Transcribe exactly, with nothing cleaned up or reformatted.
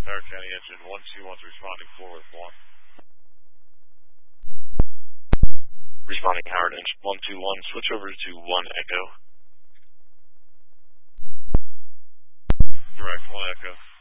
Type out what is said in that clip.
Howard County engine one two one's responding four with one. Responding Howard engine one two one, switch over to one Echo. Direct one Echo.